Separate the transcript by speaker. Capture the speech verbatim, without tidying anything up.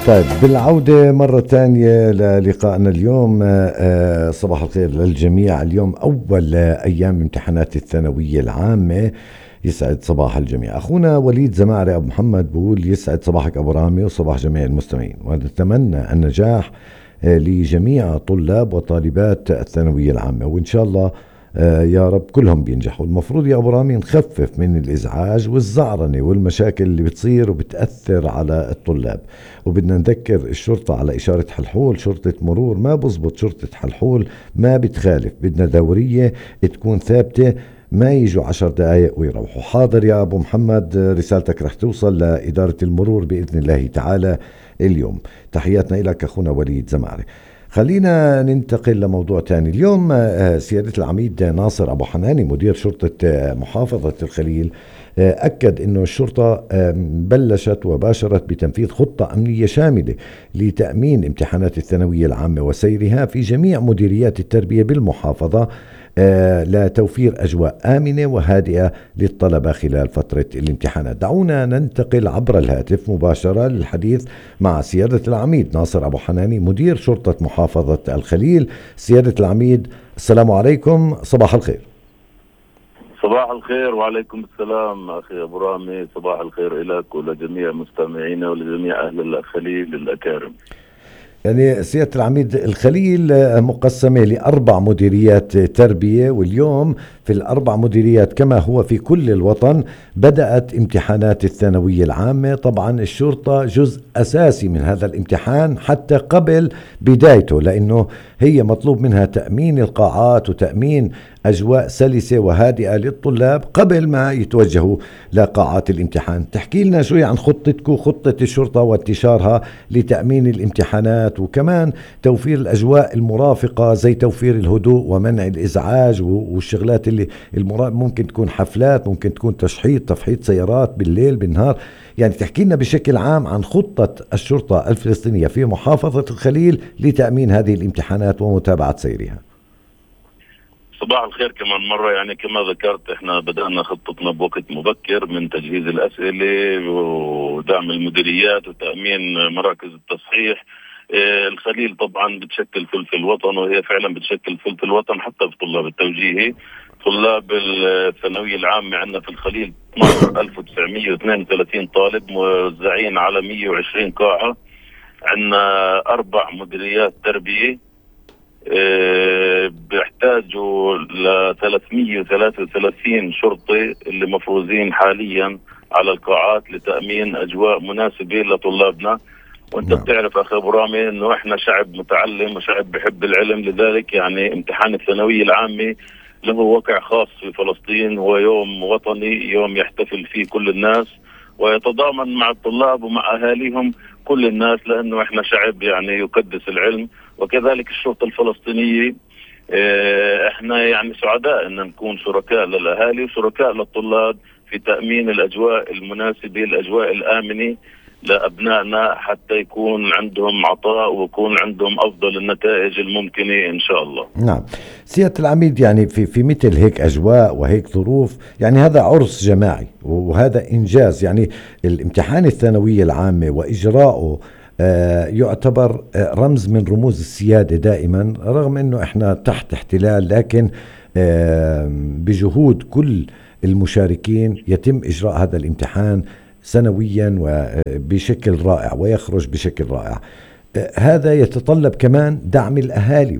Speaker 1: طيب، بالعودة مرة ثانية للقائنا اليوم. آه، صباح الخير للجميع. اليوم أول آه، أيام امتحانات الثانوية العامة. يسعد صباح الجميع. أخونا وليد زماري أبو محمد بقول يسعد صباحك أبو رامي وصباح جميع المستمعين، ونتمنى النجاح آه، لجميع طلاب وطالبات الثانوية العامة، وإن شاء الله آه، يا رب كلهم بينجحوا. المفروض يا أبو رامي نخفف من الإزعاج والزعرنة والمشاكل اللي بتصير وبتأثر على الطلاب، وبدنا نذكر الشرطة على إشارة حلحول. شرطة مرور ما بزبط، شرطة حلحول ما بتخالف، بدنا دورية تكون ثابتة، ما يجوا عشر دقايق ويروحوا. حاضر يا أبو محمد، رسالتك رح توصل لإدارة المرور بإذن الله تعالى اليوم. تحياتنا لك أخونا وليد زماري. خلينا ننتقل لموضوع تاني. اليوم آه، سيادة العميد ناصر أبو حناني مدير شرطة آه، محافظة الخليل آه، أكد أنه الشرطة آه، بلشت وباشرت بتنفيذ خطة أمنية شاملة لتأمين امتحانات الثانوية العامة وسيرها في جميع مديريات التربية بالمحافظة، آه، لتوفير أجواء آمنة وهادئة للطلبة خلال فترة الامتحانات. دعونا ننتقل عبر الهاتف مباشرة للحديث مع سيادة العميد ناصر أبو حناني مدير شرطة محافظة الخليل. سيادة العميد، السلام عليكم، صباح الخير.
Speaker 2: صباح الخير وعليكم السلام أخي أبو رامي. صباح الخير لك ولجميع مستمعينا ولجميع أهل الخليل الأكارم.
Speaker 1: يعني سيادة العميد، الخليل مقسمة لأربع مديريات تربية، واليوم في الأربع مديريات كما هو في كل الوطن بدأت امتحانات الثانوية العامة. طبعا الشرطة جزء أساسي من هذا الامتحان حتى قبل بدايته، لأنه هي مطلوب منها تأمين القاعات وتأمين أجواء سلسة وهادئة للطلاب قبل ما يتوجهوا لقاعات الامتحان. تحكي لنا شوي عن خطتكم، خطة الشرطة وانتشارها لتأمين الامتحانات، وكمان توفير الأجواء المرافقة زي توفير الهدوء ومنع الإزعاج والشغلات اللي المرا... ممكن تكون حفلات، ممكن تكون تشحيط تفحيط سيارات بالليل بالنهار. يعني تحكي لنا بشكل عام عن خطة الشرطة الفلسطينية في محافظة الخليل لتأمين هذه الامتحانات ومتابعة سيرها.
Speaker 2: صباح الخير كمان مرة. يعني كما ذكرت احنا بدأنا خطتنا بوقت مبكر من تجهيز الأسئلة ودعم المديريات وتأمين مراكز التصحيح. اه الخليل طبعا بتشكل ثلث الوطن، وهي فعلا بتشكل ثلث الوطن حتى في طلاب التوجيهي. طلاب الثانوية العامة عندنا في الخليل اثني عشر ألف وتسعمئة واثنين وثلاثين طالب موزعين على مئة وعشرين قاعة. عندنا أربع مديريات تربية اه بيحتاجوا ل ثلاثمئة وثلاثة وثلاثين شرطي اللي مفروزين حاليا على القاعات لتأمين أجواء مناسبة لطلابنا. وانت نعم. بتعرف أخي أبو رامي أنه إحنا شعب متعلم وشعب بحب العلم، لذلك يعني امتحان الثانوية العامة له وقع خاص في فلسطين، هو يوم وطني، يوم يحتفل فيه كل الناس ويتضامن مع الطلاب ومع أهاليهم كل الناس، لأنه إحنا شعب يعني يقدس العلم. وكذلك الشرطة الفلسطينية احنا يعني سعداء ان نكون شركاء للاهالي وشركاء للطلاب في تأمين الاجواء المناسبة، الاجواء الامنة لابنائنا حتى يكون عندهم عطاء ويكون عندهم افضل النتائج الممكنة ان شاء الله.
Speaker 1: نعم سيادة العميد، يعني في في مثل هيك اجواء وهيك ظروف، يعني هذا عرس جماعي وهذا انجاز. يعني الامتحان الثانوية العامة واجراؤه آه يعتبر آه رمز من رموز السيادة دائما، رغم انه احنا تحت احتلال، لكن آه بجهود كل المشاركين يتم اجراء هذا الامتحان سنويا وبشكل رائع ويخرج بشكل رائع. آه هذا يتطلب كمان دعم الاهالي